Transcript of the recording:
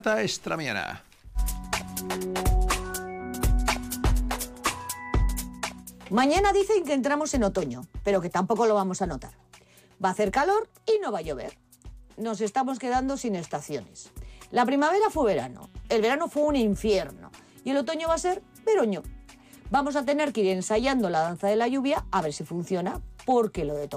Estramiana. Mañana dicen que entramos en otoño, pero que tampoco lo vamos a notar. Va a hacer calor y no va a llover. Nos estamos quedando sin estaciones. La primavera fue verano, el verano fue un infierno y el otoño va a ser veroño. Vamos a tener que ir ensayando la danza de la lluvia a ver si funciona, porque lo de